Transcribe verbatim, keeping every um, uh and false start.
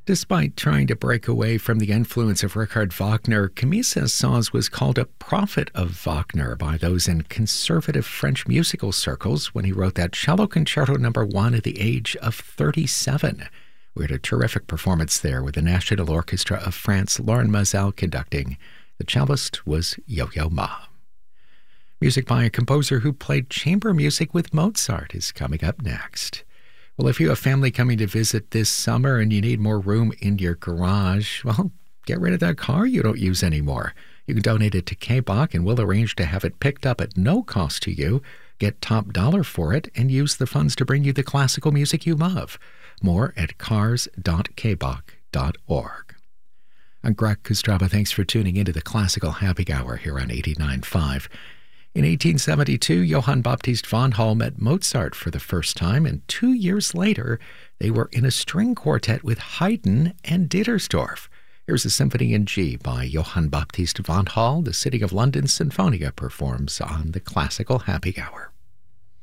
Despite trying to break away from the influence of Richard Wagner, Camille Saint-Saëns was called a prophet of Wagner by those in conservative French musical circles when he wrote that cello concerto number one at the age of thirty-seven. We had a terrific performance there with the National Orchestra of France, Lauren Mazel conducting. The cellist was Yo-Yo Ma. Music by a composer who played chamber music with Mozart is coming up next. Well, if you have family coming to visit this summer and you need more room in your garage, well, get rid of that car you don't use anymore. You can donate it to K B O C and we'll arrange to have it picked up at no cost to you, get top dollar for it, and use the funds to bring you the classical music you love. More at cars dot k b o c dot org. I'm Greg Kostraba. Thanks for tuning into the Classical Happy Hour here on eighty-nine point five. In eighteen seventy-two, Johann Baptist von Hall met Mozart for the first time, and two years later, they were in a string quartet with Haydn and Dittersdorf. Here's a Symphony in G by Johann Baptist von Hall. The City of London Sinfonia performs on the Classical Happy Hour.